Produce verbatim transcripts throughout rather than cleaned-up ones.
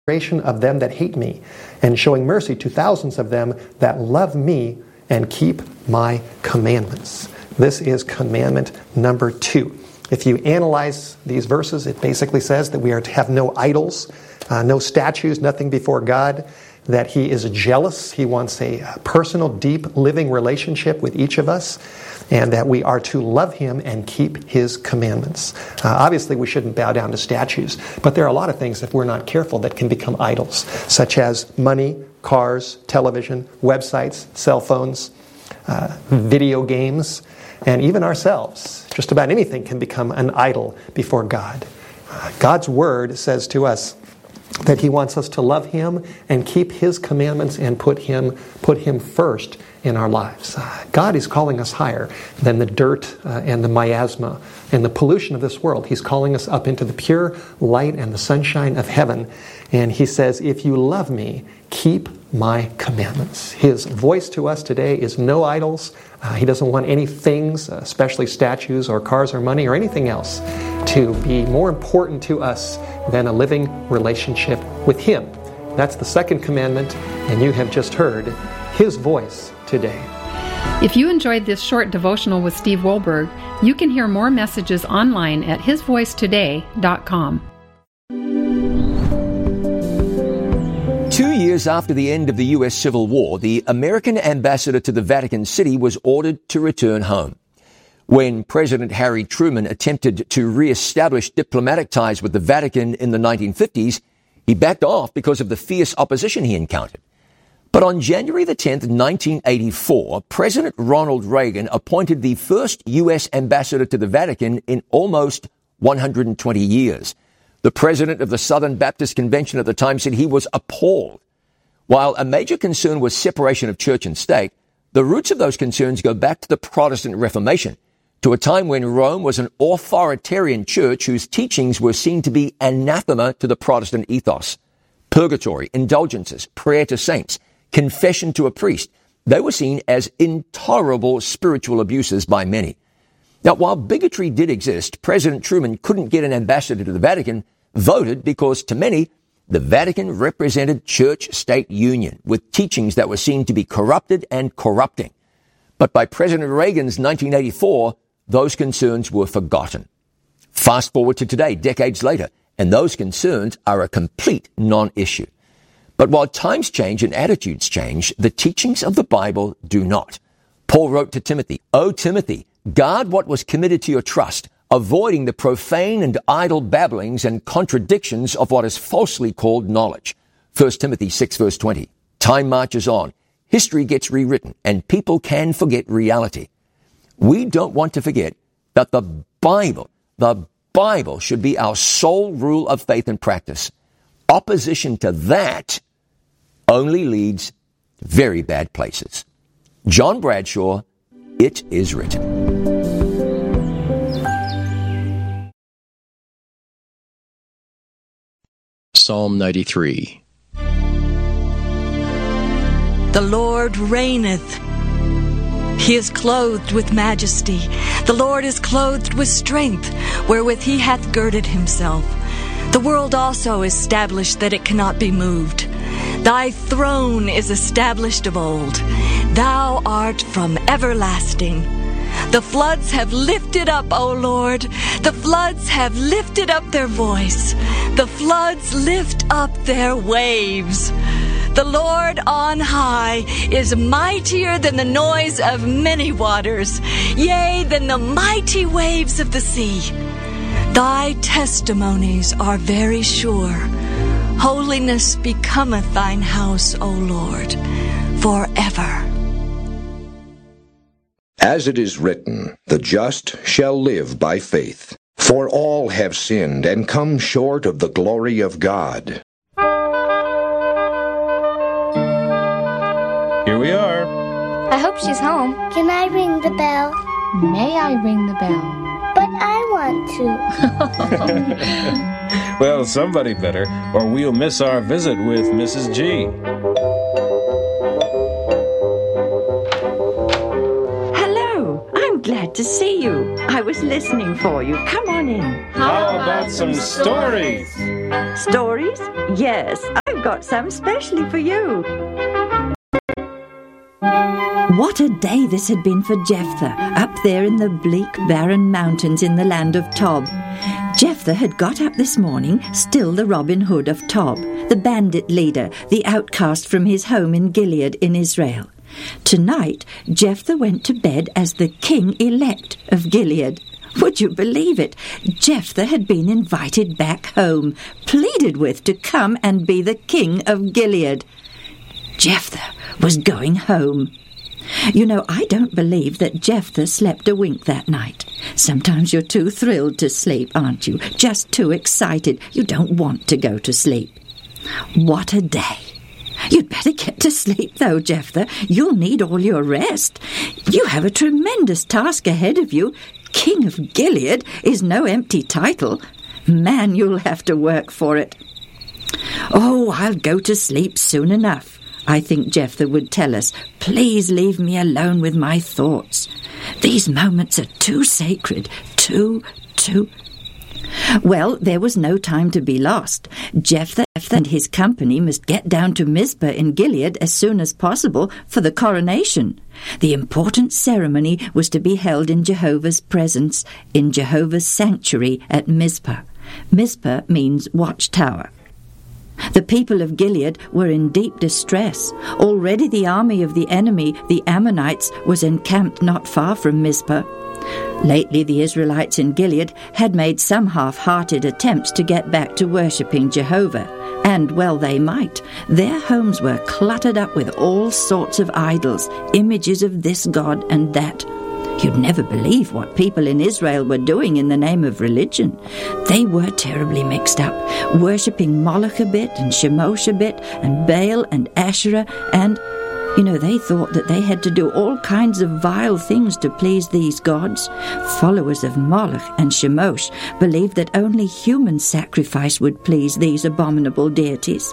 of them that hate me, and showing mercy to thousands of them that love me and keep my commandments. This is commandment number two. If you analyze these verses, it basically says that we are to have no idols, uh, no statues, nothing before God, that He is jealous. He wants a personal, deep, living relationship with each of us, and that we are to love Him and keep His commandments. Uh, obviously, we shouldn't bow down to statues, but there are a lot of things, if we're not careful, that can become idols, such as money, cars, television, websites, cell phones, uh, video games, and even ourselves. Just about anything can become an idol before God. Uh, God's Word says to us that He wants us to love Him and keep His commandments and put Him put Him first in our lives. Uh, God is calling us higher than the dirt uh, and the miasma and the pollution of this world. He's calling us up into the pure light and the sunshine of heaven. And He says, if you love me, keep my commandments. His voice to us today is no idols. Uh, he doesn't want any things, uh, especially statues or cars or money or anything else, to be more important to us than a living relationship with Him. That's the second commandment, and you have just heard His voice today. If you enjoyed this short devotional with Steve Wohlberg, you can hear more messages online at his voice today dot com. Two years after the end of the U S Civil War, the American ambassador to the Vatican City was ordered to return home. When President Harry Truman attempted to re-establish diplomatic ties with the Vatican in the nineteen fifties, he backed off because of the fierce opposition he encountered. But on January the tenth, nineteen eighty-four, President Ronald Reagan appointed the first U S ambassador to the Vatican in almost one hundred twenty years. The president of the Southern Baptist Convention at the time said he was appalled. While a major concern was separation of church and state, the roots of those concerns go back to the Protestant Reformation, to a time when Rome was an authoritarian church whose teachings were seen to be anathema to the Protestant ethos. Purgatory, indulgences, prayer to saints, confession to a priest, they were seen as intolerable spiritual abuses by many. Now, while bigotry did exist, President Truman couldn't get an ambassador to the Vatican voted because, to many, the Vatican represented church-state union with teachings that were seen to be corrupted and corrupting. But by President Reagan's nineteen eighty-four, those concerns were forgotten. Fast forward to today, decades later, and those concerns are a complete non-issue. But while times change and attitudes change, the teachings of the Bible do not. Paul wrote to Timothy, "O Timothy, guard what was committed to your trust, avoiding the profane and idle babblings and contradictions of what is falsely called knowledge." First Timothy six, verse twenty. Time marches on. History gets rewritten, and people can forget reality. We don't want to forget that the Bible, the Bible should be our sole rule of faith and practice. Opposition to that only leads to very bad places. John Bradshaw, It Is Written. Psalm ninety-three. The Lord reigneth. He is clothed with majesty. The Lord is clothed with strength, wherewith he hath girded himself. The world also is established that it cannot be moved. Thy throne is established of old. Thou art from everlasting. The floods have lifted up, O Lord. The floods have lifted up their voice. The floods lift up their waves. The Lord on high is mightier than the noise of many waters, yea, than the mighty waves of the sea. Thy testimonies are very sure. Holiness becometh thine house, O Lord, forever. As it is written, the just shall live by faith. For all have sinned and come short of the glory of God. Here we are. I hope she's home. Can I ring the bell? May I ring the bell? But I want to. Well, somebody better, or we'll miss our visit with Missus G. Hello, I'm glad to see you. I was listening for you. Come on in. How, How about, about some stories? stories? Stories? Yes, I've got some specially for you. What a day this had been for Jephthah, up there in the bleak, barren mountains in the land of Tob. Jephthah had got up this morning, still the Robin Hood of Tob, the bandit leader, the outcast from his home in Gilead in Israel. Tonight, Jephthah went to bed as the king-elect of Gilead. Would you believe it? Jephthah had been invited back home, pleaded with to come and be the king of Gilead. Jephthah was going home. You know, I don't believe that Jephthah slept a wink that night. Sometimes you're too thrilled to sleep, aren't you? Just too excited. You don't want to go to sleep. What a day. You'd better get to sleep, though, Jephthah. You'll need all your rest. You have a tremendous task ahead of you. King of Gilead is no empty title. Man, you'll have to work for it. Oh, I'll go to sleep soon enough, I think Jephthah would tell us. Please leave me alone with my thoughts. These moments are too sacred, too, too... Well, there was no time to be lost. Jephthah and his company must get down to Mizpah in Gilead as soon as possible for the coronation. The important ceremony was to be held in Jehovah's presence, in Jehovah's sanctuary at Mizpah. Mizpah means watchtower. The people of Gilead were in deep distress. Already the army of the enemy, the Ammonites, was encamped not far from Mizpah. Lately the Israelites in Gilead had made some half-hearted attempts to get back to worshipping Jehovah, and well they might. Their homes were cluttered up with all sorts of idols, images of this god and that. You'd never believe what people in Israel were doing in the name of religion. They were terribly mixed up, worshipping Moloch a bit and Shemosh a bit and Baal and Asherah and... You know, they thought that they had to do all kinds of vile things to please these gods. Followers of Moloch and Shemosh believed that only human sacrifice would please these abominable deities.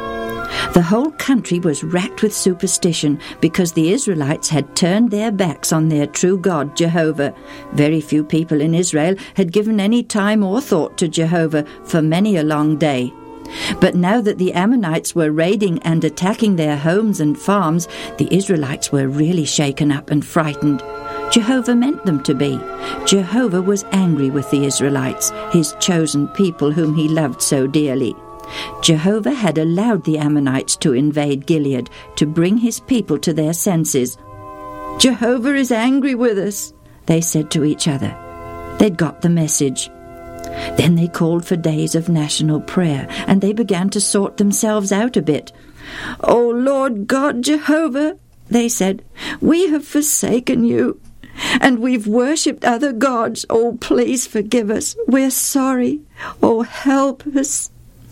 The whole country was racked with superstition because the Israelites had turned their backs on their true God, Jehovah. Very few people in Israel had given any time or thought to Jehovah for many a long day. But now that the Ammonites were raiding and attacking their homes and farms, the Israelites were really shaken up and frightened. Jehovah meant them to be. Jehovah was angry with the Israelites, his chosen people whom he loved so dearly. Jehovah had allowed the Ammonites to invade Gilead to bring his people to their senses. Jehovah is angry with us, they said to each other. They'd got the message. Then they called for days of national prayer, and they began to sort themselves out a bit. "O Lord God Jehovah," they said, "we have forsaken you, and we've worshipped other gods. Oh, please forgive us. We're sorry. Oh, help us."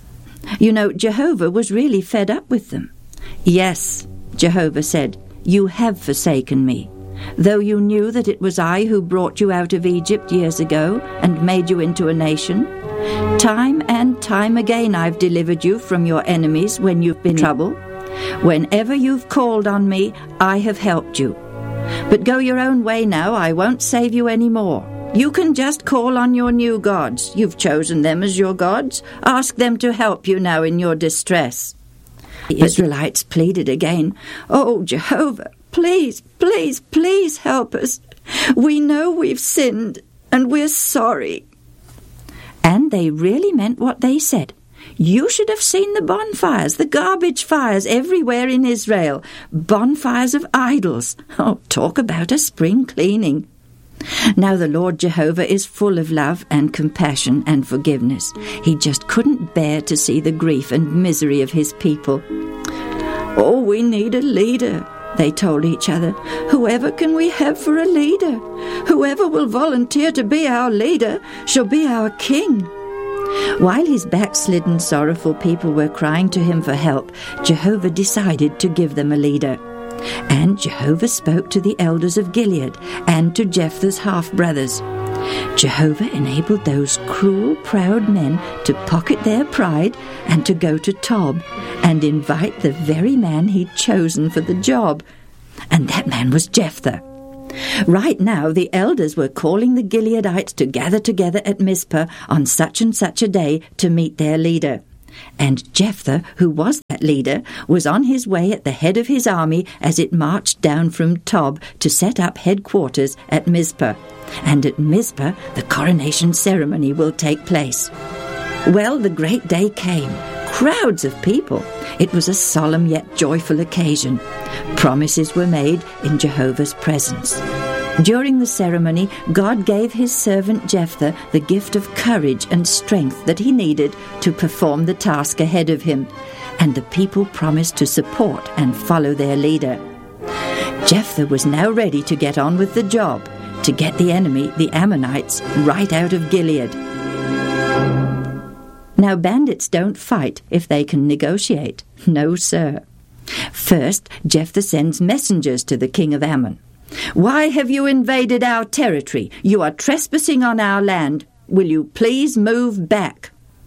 You know, Jehovah was really fed up with them. "Yes," Jehovah said, "you have forsaken me. Though you knew that it was I who brought you out of Egypt years ago and made you into a nation. Time and time again I've delivered you from your enemies when you've been in trouble. Whenever you've called on me, I have helped you. But go your own way now, I won't save you any more. You can just call on your new gods. You've chosen them as your gods. Ask them to help you now in your distress." The Israelites pleaded again, "Oh, Jehovah, please, please, please help us. We know we've sinned, and we're sorry." And they really meant what they said. You should have seen the bonfires, the garbage fires everywhere in Israel. Bonfires of idols. Oh, talk about a spring cleaning. Now the Lord Jehovah is full of love and compassion and forgiveness. He just couldn't bear to see the grief and misery of his people. "Oh, we need a leader," they told each other. "Whoever can we have for a leader? Whoever will volunteer to be our leader shall be our king." While his backslidden, sorrowful people were crying to him for help, Jehovah decided to give them a leader. And Jehovah spoke to the elders of Gilead and to Jephthah's half-brothers. Jehovah enabled those cruel, proud men to pocket their pride and to go to Tob and invite the very man he'd chosen for the job. And that man was Jephthah. Right now the elders were calling the Gileadites to gather together at Mizpah on such and such a day to meet their leader. And Jephthah, who was that leader, was on his way at the head of his army as it marched down from Tob to set up headquarters at Mizpah. And at Mizpah the coronation ceremony will take place. Well, the great day came. Crowds of people. It was a solemn yet joyful occasion. Promises were made in Jehovah's presence. During the ceremony, God gave his servant Jephthah the gift of courage and strength that he needed to perform the task ahead of him, and the people promised to support and follow their leader. Jephthah was now ready to get on with the job, to get the enemy, the Ammonites, right out of Gilead. Now, bandits don't fight if they can negotiate. No, sir. First, Jephthah sends messengers to the king of Ammon. "Why have you invaded our territory? You are trespassing on our land. Will you please move back?"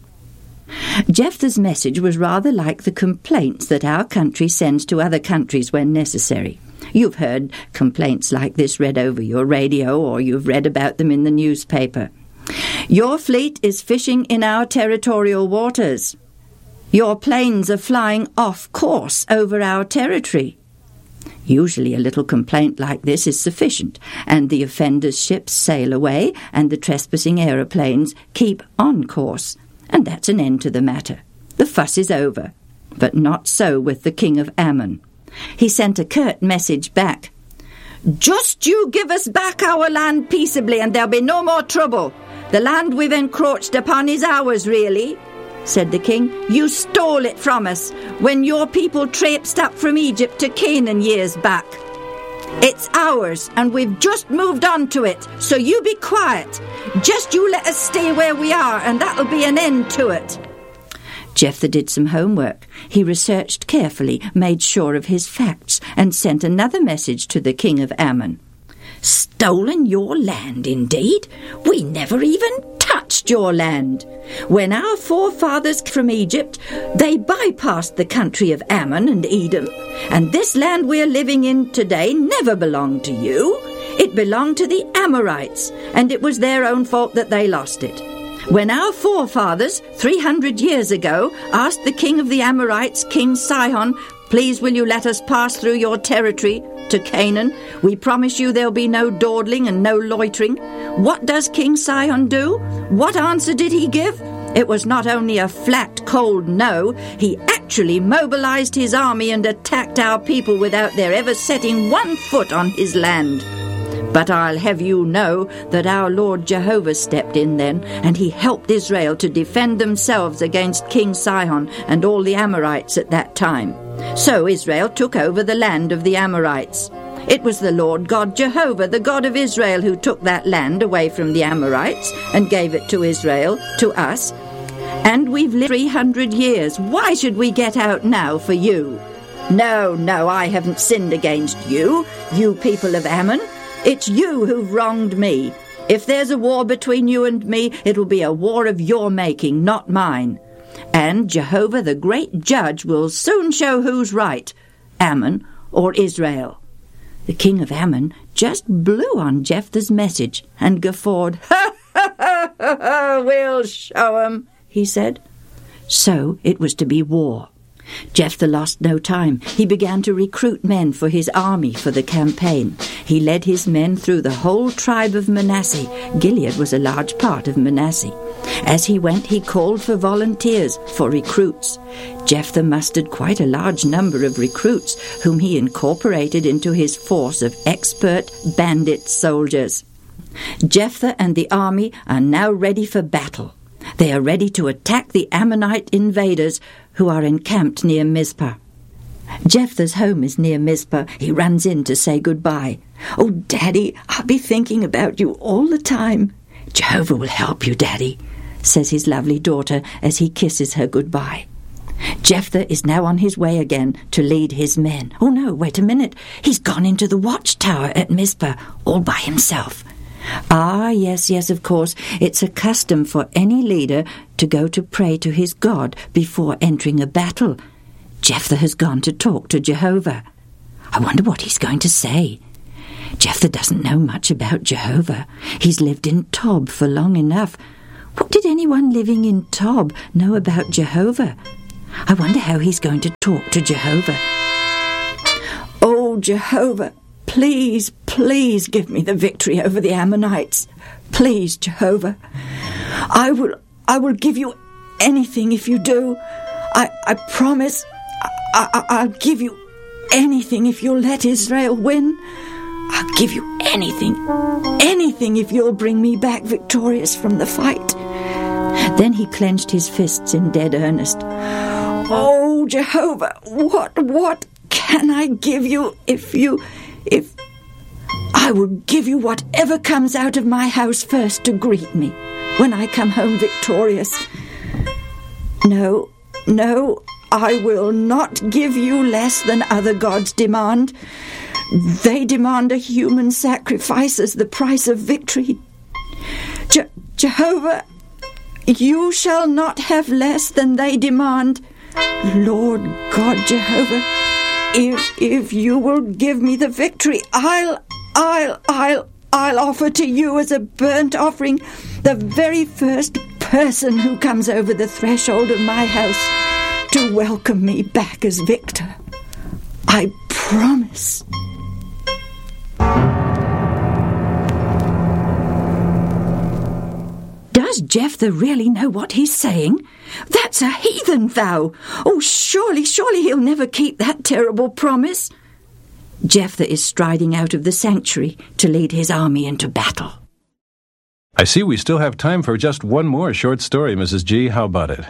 Jephthah's message was rather like the complaints that our country sends to other countries when necessary. You've heard complaints like this read over your radio, or you've read about them in the newspaper. "Your fleet is fishing in our territorial waters. Your planes are flying off course over our territory." Usually a little complaint like this is sufficient, and the offenders' ships sail away, and the trespassing aeroplanes keep on course, and that's an end to the matter. The fuss is over. But not so with the king of Ammon. He sent a curt message back. "Just you give us back our land peaceably, and there'll be no more trouble. The land we've encroached upon is ours, really," said the king. "You stole it from us when your people traipsed up from Egypt to Canaan years back. It's ours, and we've just moved on to it, so you be quiet. Just you let us stay where we are, and that'll be an end to it." Jephthah did some homework. He researched carefully, made sure of his facts, and sent another message to the king of Ammon. "Stolen your land, indeed? We never even touched your land. When our forefathers came from Egypt, they bypassed the country of Ammon and Edom, and this land we're living in today never belonged to you. It belonged to the Amorites, and it was their own fault that they lost it. When our forefathers, three hundred years ago, asked the king of the Amorites, King Sihon, 'Please will you let us pass through your territory to Canaan? We promise you there'll be no dawdling and no loitering,' what does King Sihon do? What answer did he give? It was not only a flat, cold no, he actually mobilized his army and attacked our people without their ever setting one foot on his land. But I'll have you know that our Lord Jehovah stepped in then, and he helped Israel to defend themselves against King Sihon and all the Amorites at that time. So Israel took over the land of the Amorites. It was the Lord God Jehovah, the God of Israel, who took that land away from the Amorites and gave it to Israel, to us. And we've lived three hundred years. Why should we get out now for you? No, no, I haven't sinned against you, you people of Ammon. It's you who've wronged me. If there's a war between you and me, it'll be a war of your making, not mine. And Jehovah, the great judge, will soon show who's right, Ammon or Israel." The king of Ammon just blew on Jephthah's message and guffawed. "Ha, ha, ha, ha, ha, we'll show 'em," he said. So it was to be war. Jephthah lost no time. He began to recruit men for his army for the campaign. He led his men through the whole tribe of Manasseh. Gilead was a large part of Manasseh. As he went, he called for volunteers, for recruits. Jephthah mustered quite a large number of recruits, whom he incorporated into his force of expert bandit soldiers. Jephthah and the army are now ready for battle. They are ready to attack the Ammonite invaders who are encamped near Mizpah. Jephthah's home is near Mizpah. He runs in to say goodbye. "Oh, Daddy, I'll be thinking about you all the time." "Jehovah will help you, Daddy," says his lovely daughter as he kisses her goodbye. Jephthah is now on his way again to lead his men. Oh no, wait a minute. He's gone into the watchtower at Mizpah all by himself. Ah, yes, yes, of course, it's a custom for any leader to go to pray to his God before entering a battle. Jephthah has gone to talk to Jehovah. I wonder what he's going to say. Jephthah doesn't know much about Jehovah. He's lived in Tob for long enough. What did anyone living in Tob know about Jehovah? I wonder how he's going to talk to Jehovah. Oh, Jehovah, please, please give me the victory over the Ammonites. Please, Jehovah. I will, I will give you anything if you do. I, I promise I, I, I'll give you anything if you'll let Israel win. I'll give you anything, anything if you'll bring me back victorious from the fight. Then he clenched his fists in dead earnest. Oh, Jehovah, what, what can I give you if you, if... I will give you whatever comes out of my house first to greet me when I come home victorious. No, no, I will not give you less than other gods demand. They demand a human sacrifice as the price of victory. Je- Jehovah, you shall not have less than they demand. Lord God Jehovah, if if you will give me the victory, I'll I'll I'll I'll offer to you as a burnt offering the very first person who comes over the threshold of my house to welcome me back as victor. I promise. Does Jephthah really know what he's saying? That's a heathen vow. Oh, surely, surely he'll never keep that terrible promise. Jephthah is striding out of the sanctuary to lead his army into battle. I see we still have time for just one more short story, Missus G. How about it?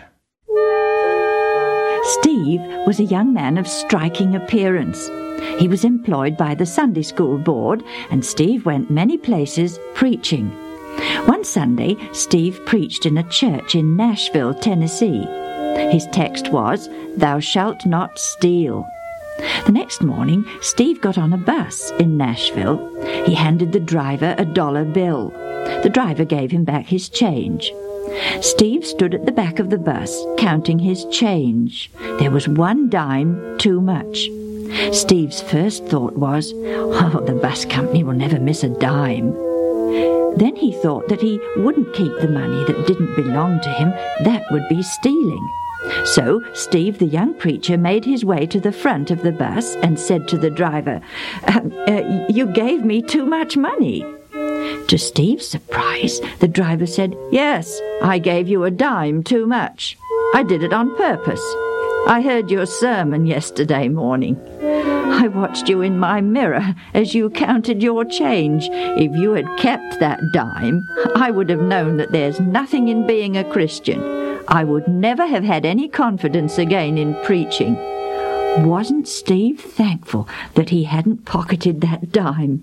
Steve was a young man of striking appearance. He was employed by the Sunday School Board, and Steve went many places preaching. One Sunday, Steve preached in a church in Nashville, Tennessee. His text was, "Thou shalt not steal." The next morning, Steve got on a bus in Nashville. He handed the driver a dollar bill. The driver gave him back his change. Steve stood at the back of the bus, counting his change. There was one dime too much. Steve's first thought was, oh, the bus company will never miss a dime. Then he thought that he wouldn't keep the money that didn't belong to him. That would be stealing. So Steve, the young preacher, made his way to the front of the bus and said to the driver, uh, uh, you gave me too much money. To Steve's surprise, the driver said, yes, I gave you a dime too much. I did it on purpose. I heard your sermon yesterday morning. I watched you in my mirror as you counted your change. If you had kept that dime, I would have known that there's nothing in being a Christian. I would never have had any confidence again in preaching. Wasn't Steve thankful that he hadn't pocketed that dime?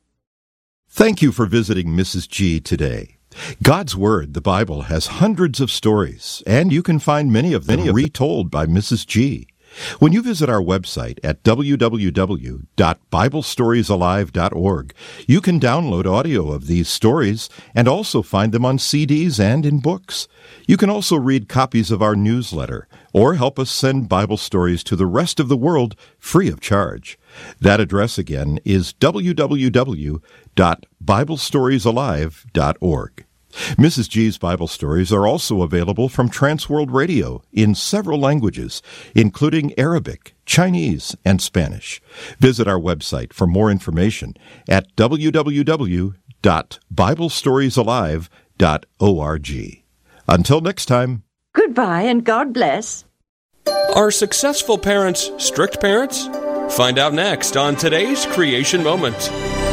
Thank you for visiting Missus G today. God's Word, the Bible, has hundreds of stories, and you can find many of them retold by Missus G. When you visit our website at w w w dot bible stories alive dot org, you can download audio of these stories and also find them on C Ds and in books. You can also read copies of our newsletter or help us send Bible stories to the rest of the world free of charge. That address again is w w w dot bible stories alive dot org. Missus G's Bible stories are also available from Transworld Radio in several languages, including Arabic, Chinese, and Spanish. Visit our website for more information at w w w dot bible stories alive dot org. Until next time. Goodbye and God bless. Are successful parents strict parents? Find out next on today's Creation Moment.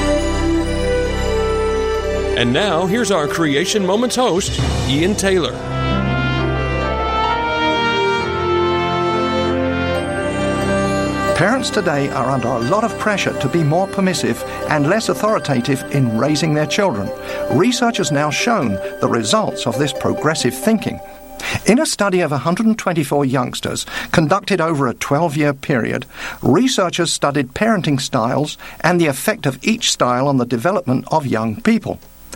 And now, here's our Creation Moments host, Ian Taylor. Parents today are under a lot of pressure to be more permissive and less authoritative in raising their children. Research has now shown the results of this progressive thinking. In a study of one hundred twenty-four youngsters conducted over a twelve-year period, researchers studied parenting styles and the effect of each style on the development of young people.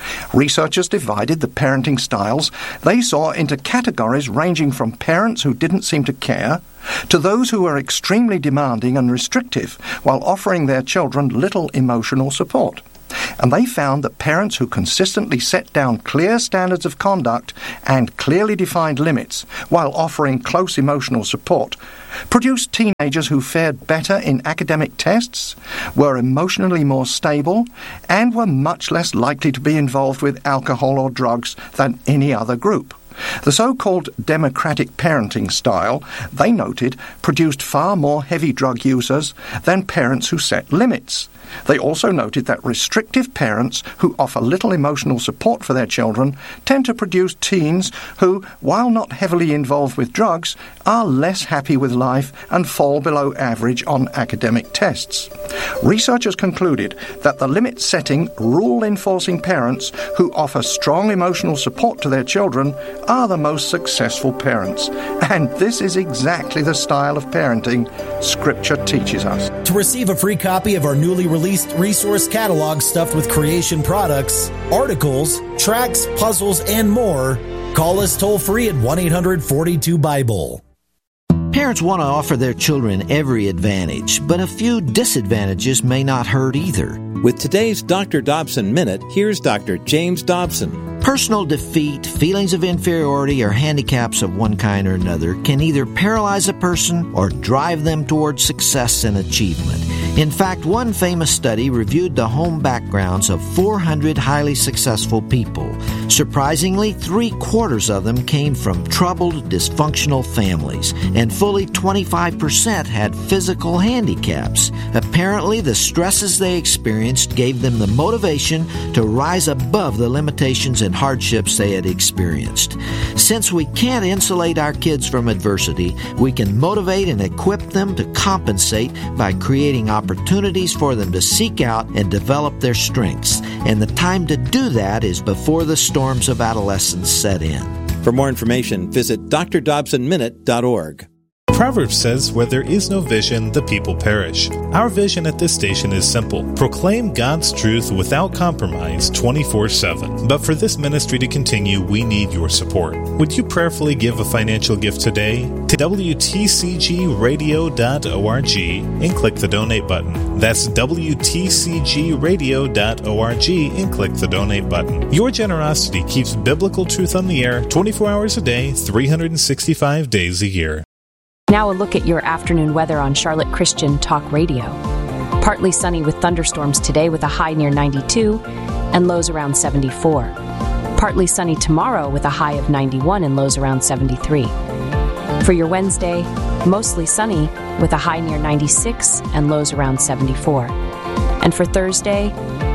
Researchers divided the parenting styles they saw into categories ranging from parents who didn't seem to care to those who were extremely demanding and restrictive while offering their children little emotional support. And they found that parents who consistently set down clear standards of conduct and clearly defined limits while offering close emotional support produced teenagers who fared better in academic tests, were emotionally more stable, and were much less likely to be involved with alcohol or drugs than any other group. The so-called democratic parenting style, they noted, produced far more heavy drug users than parents who set limits. They also noted that restrictive parents who offer little emotional support for their children tend to produce teens who, while not heavily involved with drugs, are less happy with life and fall below average on academic tests. Researchers concluded that the limit-setting, rule-enforcing parents who offer strong emotional support to their children are the most successful parents. And this is exactly the style of parenting Scripture teaches us. To receive a free copy of our newly released resource catalog stuffed with creation products, articles, tracts, puzzles, and more, call us toll-free at one eight hundred forty-two Bible. Parents want to offer their children every advantage, but a few disadvantages may not hurt either. With today's Doctor Dobson Minute, here's Doctor James Dobson. Personal defeat, feelings of inferiority, or handicaps of one kind or another can either paralyze a person or drive them towards success and achievement. In fact, one famous study reviewed the home backgrounds of four hundred highly successful people. Surprisingly, three-quarters of them came from troubled, dysfunctional families, and fully twenty-five percent had physical handicaps. Apparently, the stresses they experienced gave them the motivation to rise above the limitations and hardships they had experienced. Since we can't insulate our kids from adversity, we can motivate and equip them to compensate by creating opportunities for them to seek out and develop their strengths. And the time to do that is before the storms of adolescence set in. For more information, visit d r dobson minute dot org. Proverbs says, where there is no vision, the people perish. Our vision at this station is simple. Proclaim God's truth without compromise twenty-four seven. But for this ministry to continue, we need your support. Would you prayerfully give a financial gift today to w t c g radio dot org and click the donate button. That's w t c g radio dot org and click the donate button. Your generosity keeps biblical truth on the air twenty-four hours a day, three hundred sixty-five days a year. Now a look at your afternoon weather on Charlotte Christian Talk Radio. Partly sunny with thunderstorms today with a high near ninety-two and lows around seventy-four. Partly sunny tomorrow with a high of ninety-one and lows around seventy-three. For your Wednesday, mostly sunny with a high near ninety-six and lows around seventy-four. And for Thursday,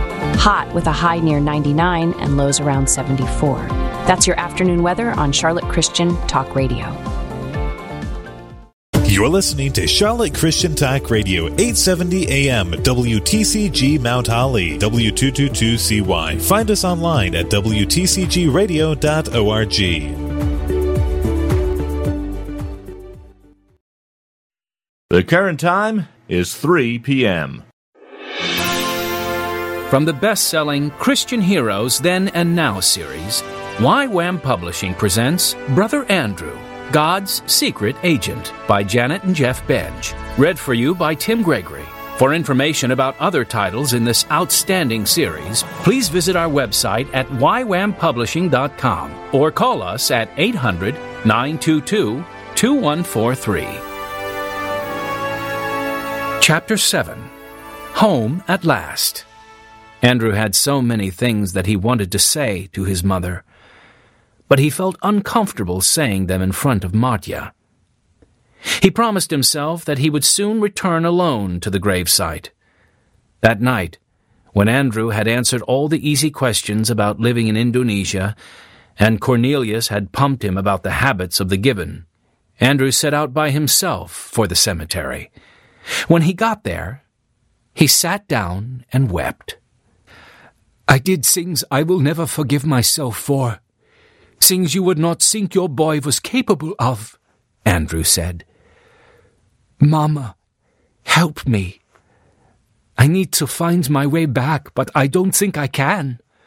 hot with a high near ninety-nine and lows around seventy-four. That's your afternoon weather on Charlotte Christian Talk Radio. You're listening to Charlotte Christian Talk Radio, eight seventy A M, W T C G Mount Holly, W two twenty-two C Y. Find us online at w t c g radio dot org. The current time is three p.m. From the best-selling Christian Heroes Then and Now series, Y WAM Publishing presents Brother Andrew, God's Secret Agent by Janet and Jeff Benj. Read for you by Tim Gregory. For information about other titles in this outstanding series, please visit our website at y wam publishing dot com or call us at eight hundred, nine two two, two one four three. Chapter seven. Home at Last. Andrew had so many things that he wanted to say to his mother, but he felt uncomfortable saying them in front of Matya. He promised himself that he would soon return alone to the gravesite. That night, when Andrew had answered all the easy questions about living in Indonesia, and Cornelius had pumped him about the habits of the gibbon, Andrew set out by himself for the cemetery. When he got there, he sat down and wept. I did things I will never forgive myself for. Things you would not think your boy was capable of, Andrew said. Mama, help me. I need to find my way back, but I don't think I can.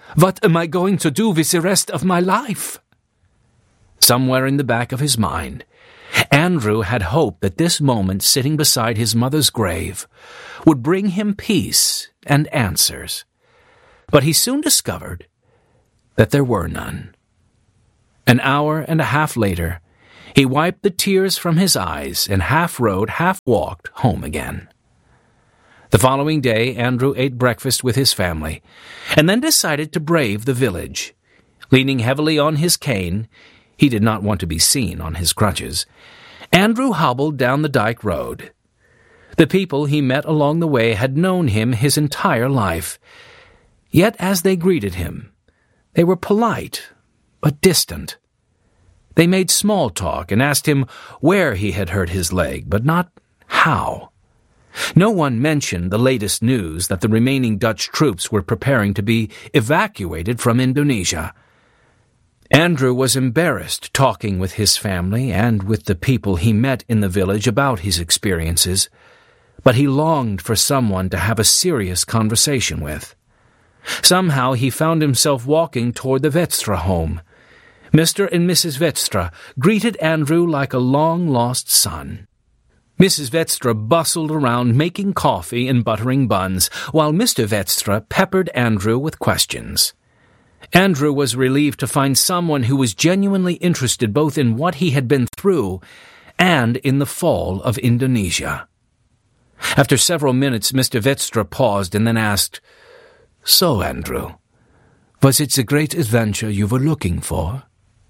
What am I going to do with the rest of my life? Somewhere in the back of his mind, Andrew had hoped that this moment sitting beside his mother's grave would bring him peace and answers. But he soon discovered that there were none. An hour and a half later, he wiped the tears from his eyes and half-rode, half-walked home again. The following day, Andrew ate breakfast with his family, and then decided to brave the village. Leaning heavily on his cane, he did not want to be seen on his crutches, Andrew hobbled down the dike road. The people he met along the way had known him his entire life, yet as they greeted him, they were polite but distant. They made small talk and asked him where he had hurt his leg, but not how. No one mentioned the latest news that the remaining Dutch troops were preparing to be evacuated from Indonesia. Andrew was embarrassed talking with his family and with the people he met in the village about his experiences, but he longed for someone to have a serious conversation with. Somehow he found himself walking toward the Vetstra home. Mister and Missus Vetstra greeted Andrew like a long-lost son. Missus Vetstra bustled around making coffee and buttering buns, while Mister Vetstra peppered Andrew with questions. Andrew was relieved to find someone who was genuinely interested both in what he had been through and in the fall of Indonesia. After several minutes, Mister Vetstra paused and then asked, "So, Andrew, was it the great adventure you were looking for?"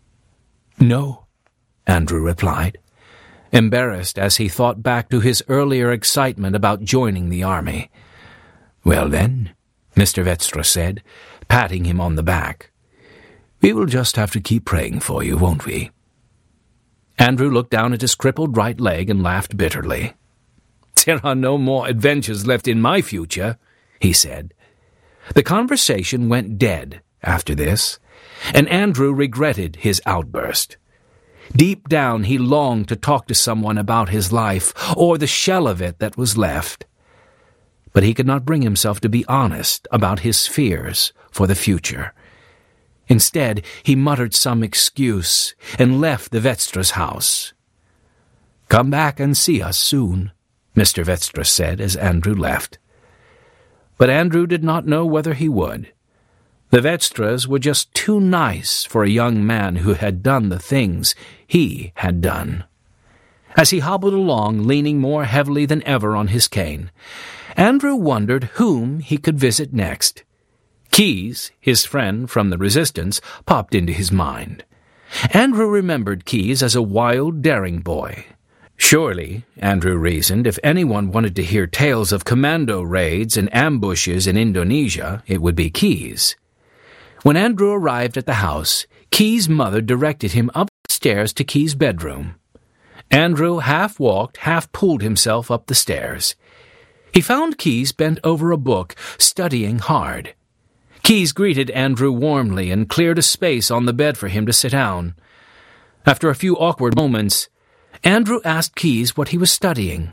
"No," Andrew replied, embarrassed as he thought back to his earlier excitement about joining the army. "Well then," Mister Vetstra said, patting him on the back, "we will just have to keep praying for you, won't we?" Andrew looked down at his crippled right leg and laughed bitterly. "There are no more adventures left in my future," he said. The conversation went dead after this, and Andrew regretted his outburst. Deep down he longed to talk to someone about his life, or the shell of it that was left. But he could not bring himself to be honest about his fears for the future. Instead, he muttered some excuse and left the Vetstra's house. "Come back and see us soon," Mister Vetstra said as Andrew left. But Andrew did not know whether he would. The Vetstras were just too nice for a young man who had done the things he had done. As he hobbled along, leaning more heavily than ever on his cane, Andrew wondered whom he could visit next. Keyes, his friend from the Resistance, popped into his mind. Andrew remembered Keyes as a wild, daring boy. Surely, Andrew reasoned, if anyone wanted to hear tales of commando raids and ambushes in Indonesia, it would be Keyes. When Andrew arrived at the house, Keyes' mother directed him up the stairs to Keyes' bedroom. Andrew half walked, half pulled himself up the stairs. He found Keyes bent over a book, studying hard. Keyes greeted Andrew warmly and cleared a space on the bed for him to sit down. After a few awkward moments, Andrew asked Keyes what he was studying.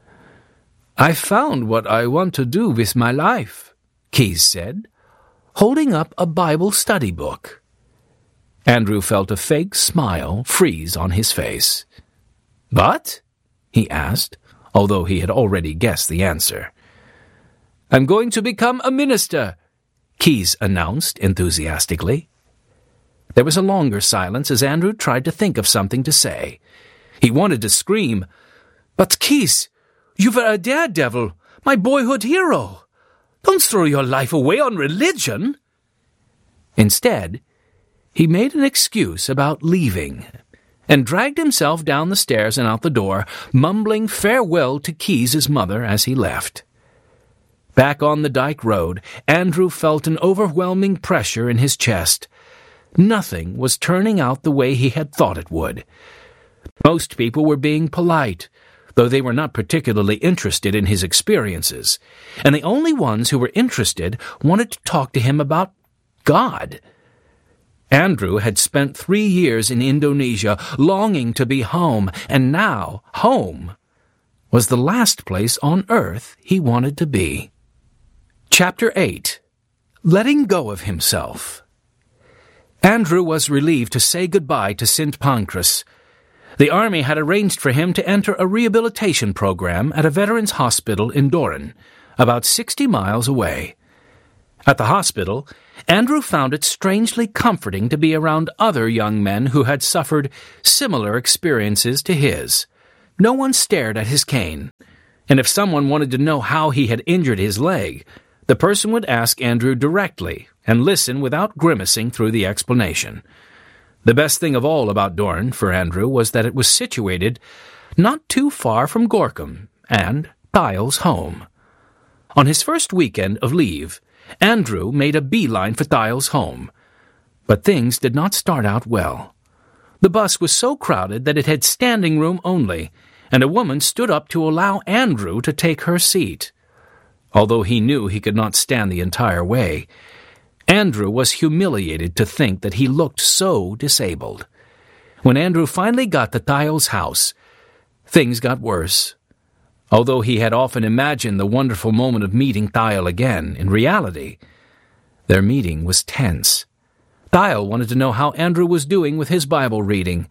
"I found what I want to do with my life," Keyes said, holding up a Bible study book. Andrew felt a fake smile freeze on his face. "What?" he asked, although he had already guessed the answer. "I'm going to become a minister," Keyes announced enthusiastically. There was a longer silence as Andrew tried to think of something to say. He wanted to scream, "But Keyes, you were a daredevil, my boyhood hero. Don't throw your life away on religion." Instead, he made an excuse about leaving and dragged himself down the stairs and out the door, mumbling farewell to Keyes' mother as he left. Back on the dike road, Andrew felt an overwhelming pressure in his chest. Nothing was turning out the way he had thought it would. Most people were being polite, though they were not particularly interested in his experiences, and the only ones who were interested wanted to talk to him about God. Andrew had spent three years in Indonesia, longing to be home, and now home was the last place on earth he wanted to be. Chapter eight. letting go of himself. Andrew was relieved to say goodbye to Saint Pancras. The army had arranged for him to enter a rehabilitation program at a veterans' hospital in Doran, about sixty miles away. At the hospital, Andrew found it strangely comforting to be around other young men who had suffered similar experiences to his. No one stared at his cane, and if someone wanted to know how he had injured his leg, the person would ask Andrew directly and listen without grimacing through the explanation. The best thing of all about Doran for Andrew was that it was situated not too far from Gorkum and Thial's home. On his first weekend of leave, Andrew made a beeline for Thial's home. But things did not start out well. The bus was so crowded that it had standing room only, and a woman stood up to allow Andrew to take her seat. Although he knew he could not stand the entire way, Andrew was humiliated to think that he looked so disabled. When Andrew finally got to Thial's house, things got worse. Although he had often imagined the wonderful moment of meeting Thial again, in reality, their meeting was tense. Thial wanted to know how Andrew was doing with his Bible reading,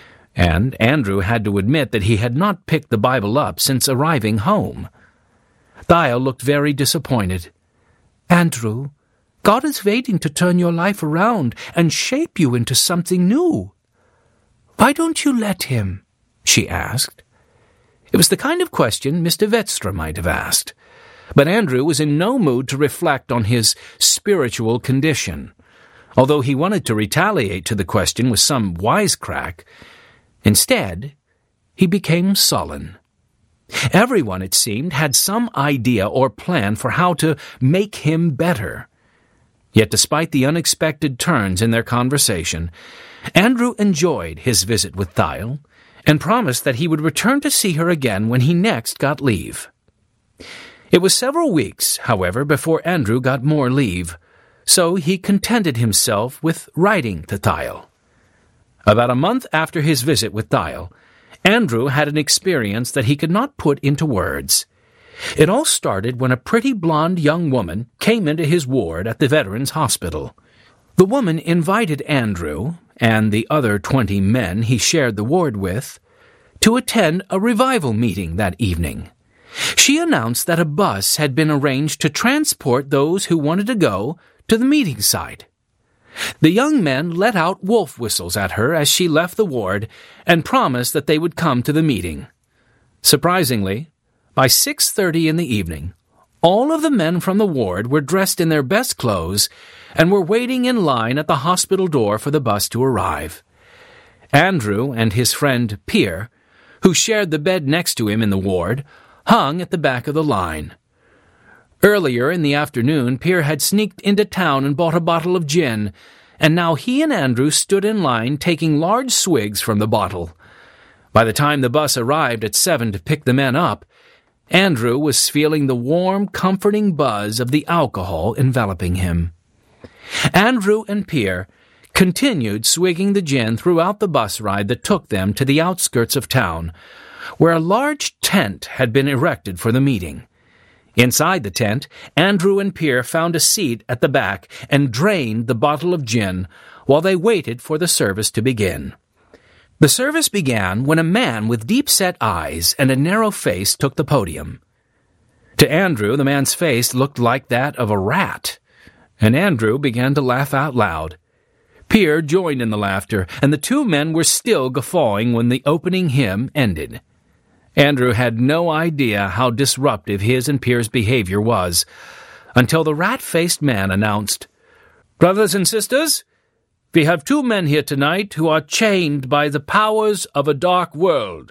and Andrew had to admit that he had not picked the Bible up since arriving home. Thial looked very disappointed. "Andrew, God is waiting to turn your life around and shape you into something new. Why don't you let him?" she asked. It was the kind of question Mister Vetstra might have asked, but Andrew was in no mood to reflect on his spiritual condition. Although he wanted to retaliate to the question with some wisecrack, instead, he became sullen. Everyone, it seemed, had some idea or plan for how to make him better. Yet despite the unexpected turns in their conversation, Andrew enjoyed his visit with Thial and promised that he would return to see her again when he next got leave. It was several weeks, however, before Andrew got more leave, so he contented himself with writing to Thial. About a month after his visit with Thial, Andrew had an experience that he could not put into words. It all started when a pretty blonde young woman came into his ward at the Veterans Hospital. The woman invited Andrew, and the other twenty men he shared the ward with, to attend a revival meeting that evening. She announced that a bus had been arranged to transport those who wanted to go to the meeting site. The young men let out wolf whistles at her as she left the ward and promised that they would come to the meeting. Surprisingly, by six thirty in the evening, all of the men from the ward were dressed in their best clothes and were waiting in line at the hospital door for the bus to arrive. Andrew and his friend Pierre, who shared the bed next to him in the ward, hung at the back of the line. Earlier in the afternoon, Pierre had sneaked into town and bought a bottle of gin, and now he and Andrew stood in line taking large swigs from the bottle. By the time the bus arrived at seven to pick the men up, Andrew was feeling the warm, comforting buzz of the alcohol enveloping him. Andrew and Pierre continued swigging the gin throughout the bus ride that took them to the outskirts of town, where a large tent had been erected for the meeting. Inside the tent, Andrew and Pierre found a seat at the back and drained the bottle of gin while they waited for the service to begin. The service began when a man with deep-set eyes and a narrow face took the podium. To Andrew, the man's face looked like that of a rat, and Andrew began to laugh out loud. Pierre joined in the laughter, and the two men were still guffawing when the opening hymn ended. Andrew had no idea how disruptive his and Pierre's behavior was, until the rat-faced man announced, "Brothers and sisters, we have two men here tonight who are chained by the powers of a dark world."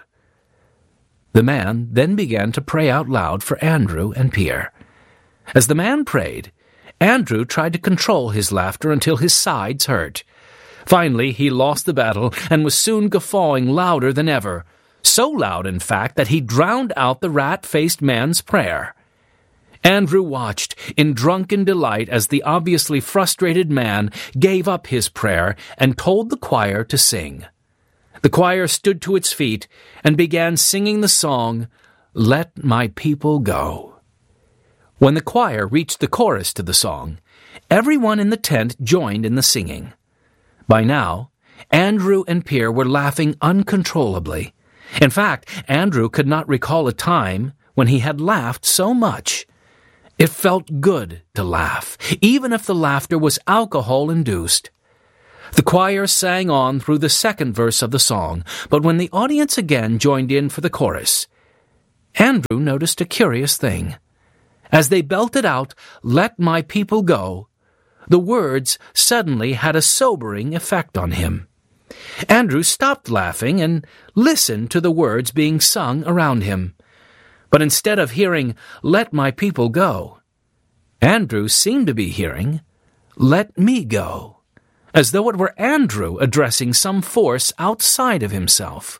The man then began to pray out loud for Andrew and Pierre. As the man prayed, Andrew tried to control his laughter until his sides hurt. Finally, he lost the battle and was soon guffawing louder than ever, so loud, in fact, that he drowned out the rat-faced man's prayer. Andrew watched in drunken delight as the obviously frustrated man gave up his prayer and told the choir to sing. The choir stood to its feet and began singing the song, "Let My People Go." When the choir reached the chorus to the song, everyone in the tent joined in the singing. By now, Andrew and Pierre were laughing uncontrollably. In fact, Andrew could not recall a time when he had laughed so much. It felt good to laugh, even if the laughter was alcohol-induced. The choir sang on through the second verse of the song, but when the audience again joined in for the chorus, Andrew noticed a curious thing. As they belted out, "Let my people go," the words suddenly had a sobering effect on him. Andrew stopped laughing and listened to the words being sung around him. But instead of hearing, "Let my people go," Andrew seemed to be hearing, "Let me go," as though it were Andrew addressing some force outside of himself.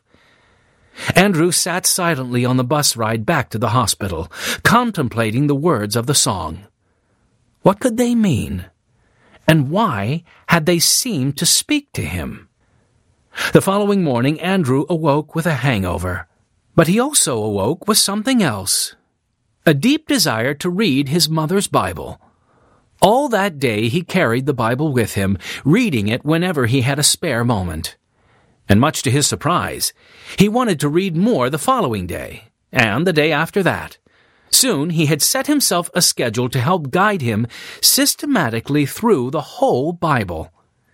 Andrew sat silently on the bus ride back to the hospital, contemplating the words of the song. What could they mean? And why had they seemed to speak to him? The following morning, Andrew awoke with a hangover. But he also awoke with something else, a deep desire to read his mother's Bible. All that day he carried the Bible with him, reading it whenever he had a spare moment. And much to his surprise, he wanted to read more the following day, and the day after that. Soon he had set himself a schedule to help guide him systematically through the whole Bible.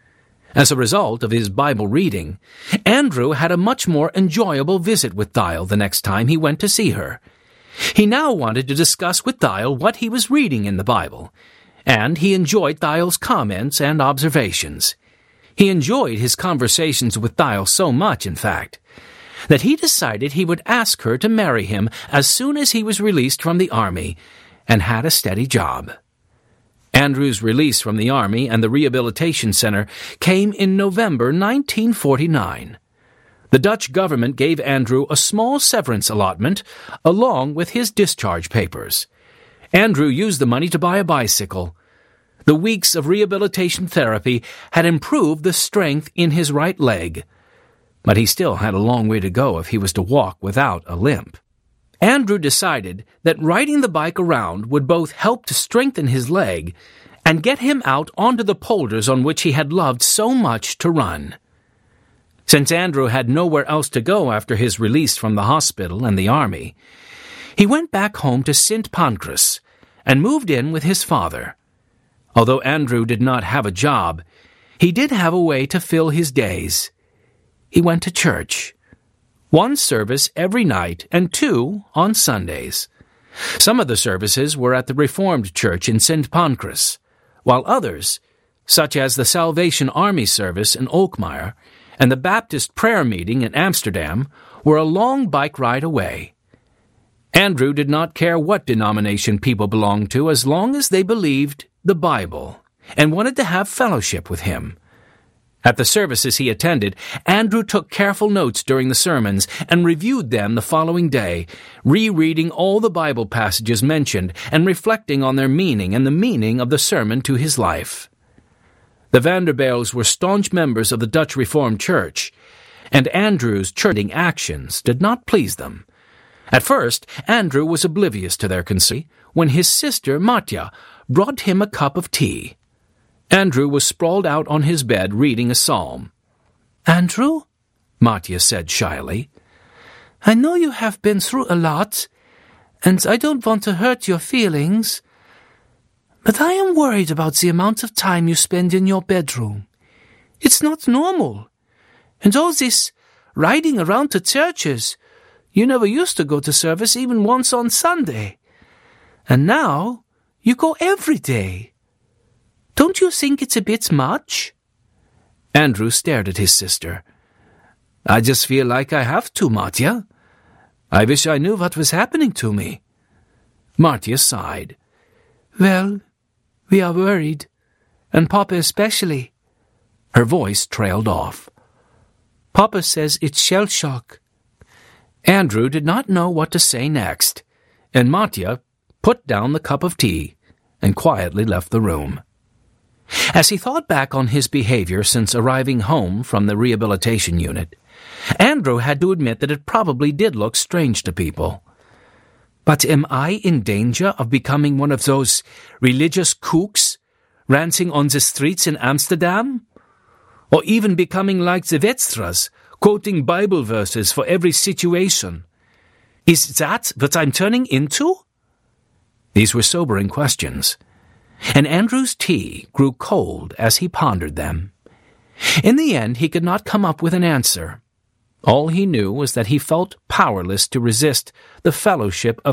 As a result of his Bible reading, Andrew had a much more enjoyable visit with Dial the next time he went to see her. He now wanted to discuss with Dial what he was reading in the Bible, and he enjoyed Dial's comments and observations. He enjoyed his conversations with Dial so much, in fact, that he decided he would ask her to marry him as soon as he was released from the army and had a steady job. Andrew's release from the Army and the Rehabilitation Center came in November nineteen forty-nine. The Dutch government gave Andrew a small severance allotment along with his discharge papers. Andrew used the money to buy a bicycle. The weeks of rehabilitation therapy had improved the strength in his right leg, but he still had a long way to go if he was to walk without a limp. Andrew decided that riding the bike around would both help to strengthen his leg and get him out onto the polders on which he had loved so much to run. Since Andrew had nowhere else to go after his release from the hospital and the army, he went back home to Saint Pancras and moved in with his father. Although Andrew did not have a job, he did have a way to fill his days. He went to church. One service every night and two on Sundays. Some of the services were at the Reformed Church in Saint Pancras, while others, such as the Salvation Army service in Alkmaar and the Baptist prayer meeting in Amsterdam, were a long bike ride away. Andrew did not care what denomination people belonged to as long as they believed the Bible and wanted to have fellowship with him. At the services he attended, Andrew took careful notes during the sermons and reviewed them the following day, rereading all the Bible passages mentioned and reflecting on their meaning and the meaning of the sermon to his life. The Vanderbiljs were staunch members of the Dutch Reformed Church, and Andrew's churching actions did not please them. At first, Andrew was oblivious to their conceit when his sister, Matja, brought him a cup of tea. Andrew was sprawled out on his bed reading a psalm. "Andrew," Matja said shyly, "I know you have been through a lot, and I don't want to hurt your feelings, but I am worried about the amount of time you spend in your bedroom. It's not normal. And all this riding around to churches. You never used to go to service even once on Sunday. And now you go every day. Don't you think it's a bit much?" Andrew stared at his sister. "I just feel like I have to, Matja. I wish I knew what was happening to me." Matja sighed. "Well, we are worried, and Papa especially." Her voice trailed off. "Papa says it's shell shock." Andrew did not know what to say next, and Matja put down the cup of tea and quietly left the room. As he thought back on his behavior since arriving home from the rehabilitation unit, Andrew had to admit that it probably did look strange to people. But am I in danger of becoming one of those religious kooks ranting on the streets in Amsterdam? Or even becoming like the Wetstras, quoting Bible verses for every situation? Is that what I'm turning into? These were sobering questions, and Andrew's tea grew cold as he pondered them. In the end, he could not come up with an answer. All he knew was that he felt powerless to resist the fellowship of